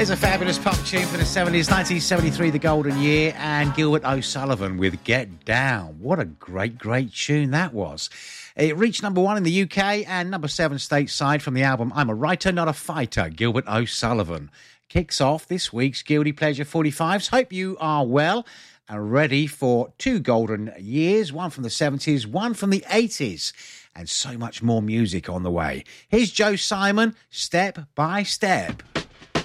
There's a fabulous pop tune for the 70s, 1973, the golden year, and Gilbert O'Sullivan with Get Down. What a great, great tune that was. It reached number 1 in the UK and number 7 stateside from the album I'm a Writer, Not a Fighter, Gilbert O'Sullivan. Kicks off this week's Guilty Pleasure 45s. Hope you are well and ready for 2 golden years, one from the 70s, one from the 80s, and so much more music on the way. Here's Joe Simon, Step by Step.